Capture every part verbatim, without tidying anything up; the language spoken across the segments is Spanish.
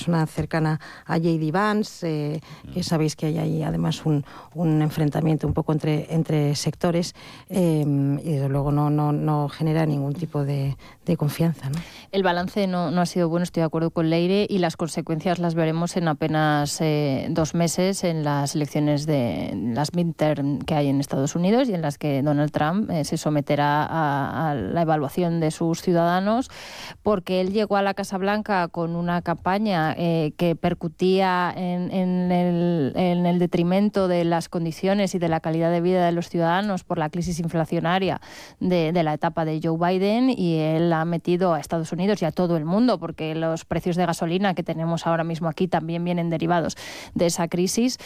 persona cercana a J D Vance, eh, que sabéis que hay ahí además un, un enfrentamiento un poco entre, entre sectores, eh, y desde luego no, no, no genera ningún tipo de, de confianza, ¿no? El balance no, no ha sido bueno, estoy de acuerdo con Leire, y las consecuencias las veremos en apenas eh, dos meses en las elecciones de las midterm que hay en Estados Unidos, y en las que Donald Trump eh, se someterá a, a la evaluación de sus ciudadanos, porque él llegó a la Casa Blanca con una campaña eh, que percutía en, en, el, en el detrimento de las condiciones y de la calidad de vida de los ciudadanos por la crisis inflacionaria de, de la etapa de Joe Biden, y él ha metido a Estados Unidos y a todo el mundo, porque los precios de gasolina que tenemos ahora mismo aquí también vienen derivados de esa crisis,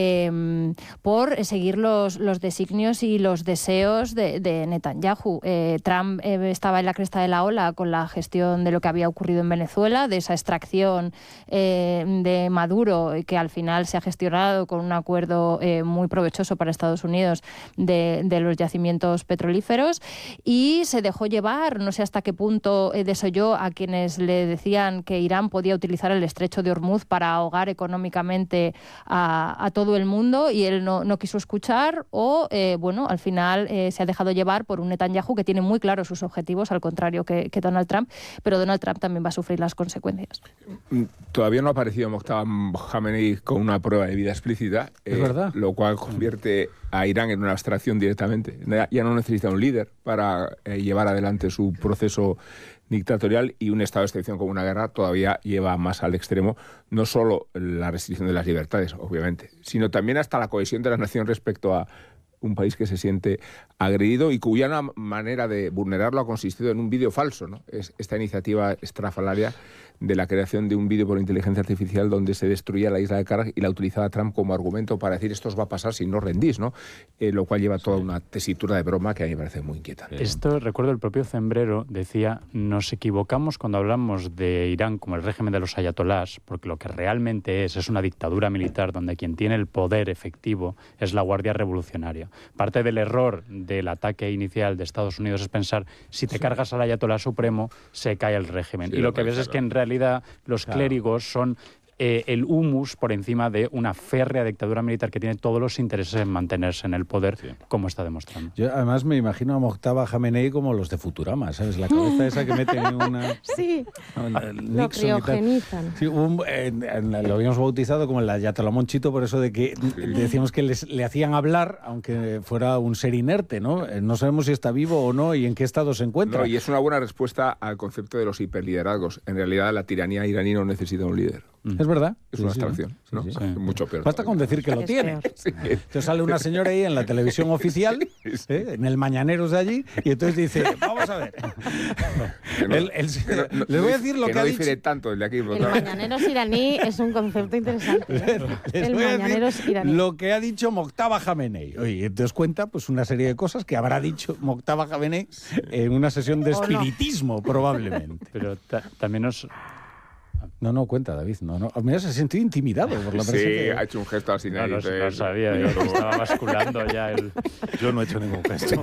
eh, por seguir los, los designios y los deseos de, de Netanyahu. Eh, Trump eh, estaba en la cresta de la ola con la gestión de lo que había ocurrido en Venezuela, de esa extracción eh, de Maduro, que al final se ha gestionado con un acuerdo eh, muy provechoso para Estados Unidos de, de los yacimientos petrolíferos, y se dejó llevar, no sé hasta qué punto eh, desoyó a quienes le decían que Irán podía utilizar el estrecho de Hormuz para ahogar económicamente a, a todo el mundo, y él no, no quiso escuchar, o eh, bueno, al final eh, se ha dejado llevar por un Netanyahu que tiene muy claros sus objetivos, al contrario que, que Donald Trump, pero Donald Trump también va a sufrir las consecuencias. Todavía no ha aparecido Mojtaba Khamenei con una prueba de vida explícita, es eh, verdad, lo cual convierte a Irán en una abstracción directamente. Ya no necesita un líder para eh, llevar adelante su proceso dictatorial, y un estado de excepción como una guerra todavía lleva más al extremo no solo la restricción de las libertades, obviamente, sino también hasta la cohesión de la nación respecto a un país que se siente agredido y cuya manera de vulnerarlo ha consistido en un vídeo falso, ¿no? Es esta iniciativa estrafalaria de la creación de un vídeo por inteligencia artificial donde se destruía la isla de Karaj y la utilizaba Trump como argumento para decir esto os va a pasar si no rendís, ¿no? Eh, lo cual lleva toda una tesitura de broma que a mí me parece muy inquietante. Esto, recuerdo, el propio Zembrero decía, nos equivocamos cuando hablamos de Irán como el régimen de los ayatolás, porque lo que realmente es es una dictadura militar donde quien tiene el poder efectivo es la Guardia Revolucionaria. Parte del error del ataque inicial de Estados Unidos es pensar, si te sí. cargas al ayatolá supremo, se cae el régimen. Sí, y lo que ves claro. es que en realidad los claro. clérigos son eh, el humus por encima de una férrea dictadura militar que tiene todos los intereses en mantenerse en el poder, sí. como está demostrando. Yo además me imagino a Mojtaba Khamenei como los de Futurama, ¿sabes? La cabeza esa que meten en una... Sí, no, el, el lo criogenizan. Sí, un, eh, lo habíamos bautizado como el Ayatolá Monchito, por eso de que sí. decíamos que les, le hacían hablar, aunque fuera un ser inerte, ¿no? No sabemos si está vivo o no y en qué estado se encuentra. No, y es una buena respuesta al concepto de los hiperliderazgos. En realidad, la tiranía iraní no necesita un líder. Es verdad. Es sí, una sí, abstracción, sí, ¿no? Sí, sí. Mucho peor. Basta con decir que lo tiene. Sí. Entonces sale una señora ahí en la televisión oficial, ¿eh? en el Mañaneros de allí, y entonces dice, vamos a ver. No, el, el, no, no, les voy a decir lo que, que ha no dicho. difiere tanto el de aquí. El Mañaneros iraní es un concepto interesante. ¿eh? Les el voy Mañaneros a iraní. Lo que ha dicho Mojtaba Khamenei. Oye, entonces cuenta pues una serie de cosas que habrá dicho Mojtaba Khamenei en una sesión de espiritismo, no. probablemente. Pero ta también nos... No, no, cuenta, David. No, no. Me has sentido intimidado por la presencia. Sí, de... ha hecho un gesto así. No, no, no sabía, yo que estaba basculando ya el... Yo no he hecho ningún gesto.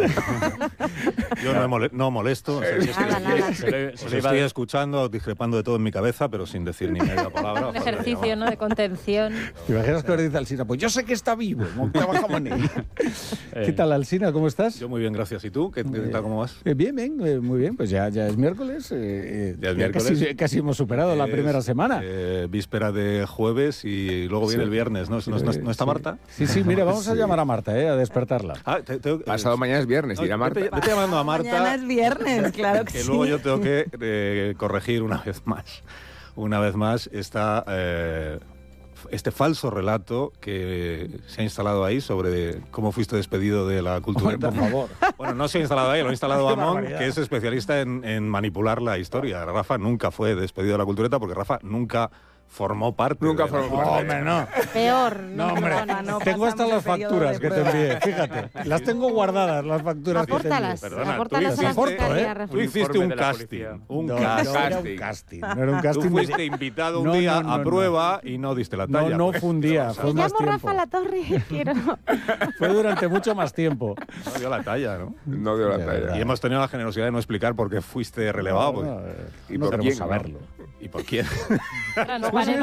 Yo no, mole no molesto. O sea, si nada, estoy, nada. se le, se le estoy escuchando, discrepando de todo en mi cabeza, pero sin decir ni media palabra. Un ejercicio, ¿no?, de contención. ¿Te imaginas que ahora dice Alsina? Pues yo sé que está vivo. Mojtaba Khamenei. ¿Qué tal, Alsina? ¿Cómo estás? Yo muy bien, gracias. ¿Y tú? ¿Qué, qué tal, cómo vas? Eh, bien, bien, eh, muy bien. Pues ya, ya es miércoles. Eh, ya es ya miércoles. Casi, casi hemos superado es, la primera semana. Eh, víspera de jueves y luego viene sí. el viernes, ¿no? ¿No, no, ¿no está sí. Marta? Sí, sí, mira, vamos sí. a llamar a Marta, ¿eh? A despertarla. Ah, te, te, Pasado eh, mañana es viernes, dirá Marta. Vete, vete llamando a Marta. Mañana es viernes, claro que, que sí. luego yo tengo que eh, corregir una vez más. Una vez más está eh, este falso relato que se ha instalado ahí sobre cómo fuiste despedido de la cultureta. Oh, por favor. Bueno, no se ha instalado ahí, lo ha instalado Amón, que es especialista en, en manipular la historia. Rafa nunca fue despedido de la cultureta porque Rafa nunca formó parte. Nunca de formó parte. No, hombre, no. Peor. No, hombre. Perdona, no tengo hasta las facturas que te envié, fíjate. Las tengo guardadas, las facturas Apórtalas. que te Perdona, Apórtalas tú a la hiciste, secretaría, ¿eh? Rafa. Tú hiciste un de casting. Un No, casting. no era un casting. No era un casting. Tú fuiste invitado un No, día no, no, a no. prueba y no diste la talla. No, no fue un día, fue Me más llamo tiempo. Rafa Latorre y quiero... Fue durante mucho más tiempo. No dio la talla, ¿no? No dio la De talla. verdad. Y hemos tenido la generosidad de no explicar por qué fuiste relevado. No, no, porque- eh, ¿Y no por queremos quién, saberlo. ¿Y por quién? Claro, no vale